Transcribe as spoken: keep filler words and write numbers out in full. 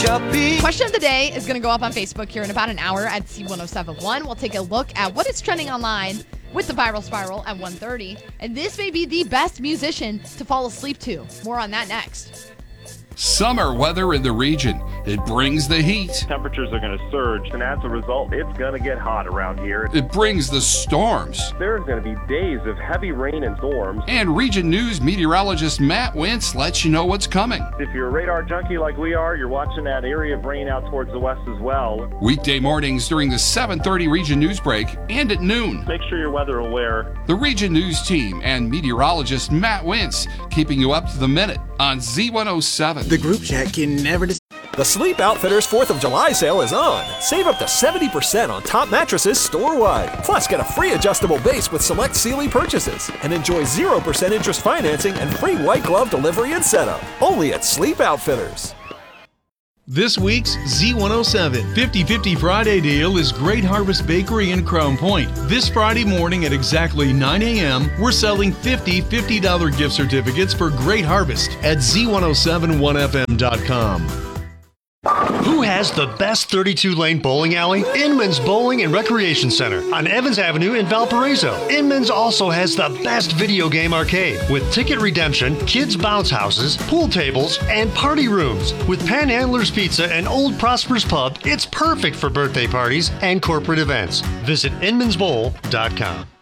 Shopee. Question of the day is going to go up on Facebook here in about an hour at C one oh seven point one. We'll take a look at what is trending online with the Viral Spiral at one thirty. And this may be the best musician to fall asleep to. More on that next. Summer weather in the region. It brings the heat. Temperatures are going to surge, and as a result, it's going to get hot around here. It brings the storms. There's going to be days of heavy rain and storms. And Region News meteorologist Matt Wentz lets you know what's coming. If you're a radar junkie like we are, you're watching that area of rain out towards the west as well. Weekday mornings during the seven thirty Region News break and at noon. Make sure you're weather aware. The Region News team and meteorologist Matt Wentz keeping you up to the minute on Z one oh seven. The group chat can never... Dis- The Sleep Outfitters fourth of July sale is on. Save up to seventy percent on top mattresses store-wide. Plus, get a free adjustable base with select Sealy purchases. And enjoy zero percent interest financing and free white glove delivery and setup. Only at Sleep Outfitters. This week's Z one oh seven fifty fifty Friday deal is Great Harvest Bakery in Crown Point. This Friday morning at exactly nine a.m., we're selling fifty fifty dollar gift certificates for Great Harvest at Z one oh seven one F M dot com. Who has the best thirty-two lane bowling alley? Inman's Bowling and Recreation Center on Evans Avenue in Valparaiso. Inman's also has the best video game arcade with ticket redemption, kids bounce houses, pool tables, and party rooms. With Panhandler's Pizza and Old Prosper's Pub, it's perfect for birthday parties and corporate events. Visit inmans bowl dot com.